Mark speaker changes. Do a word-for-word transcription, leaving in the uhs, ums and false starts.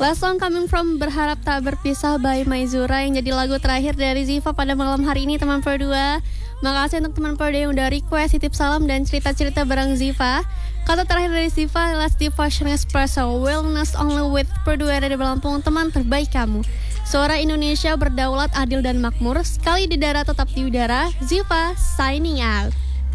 Speaker 1: Last song coming from Berharap Tak Berpisah by Maizura yang jadi lagu terakhir dari Ziva pada malam hari ini teman Pro dua. Makasih untuk teman Pro dua yang udah request, titip salam dan cerita-cerita bareng Ziva. Kata terakhir dari Ziva, Let's Devotion Espresso, Wellness Only with Pro dua dari Lampung, teman terbaik kamu. Suara Indonesia berdaulat, adil dan makmur, sekali di darat tetap di udara. Ziva signing out.